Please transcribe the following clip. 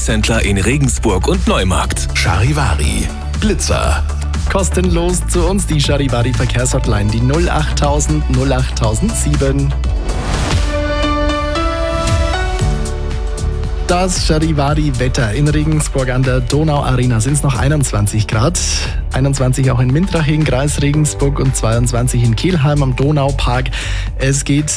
Servicehändler in Regensburg und Neumarkt. Charivari, Blitzer. Kostenlos zu uns die Charivari Verkehrshotline, die 08000 08007. Das Charivari-Wetter in Regensburg an der Donauarena sind es noch 21 Grad. 21 auch in Mintraching, Kreis Regensburg und 22 in Kelheim am Donaupark. Es geht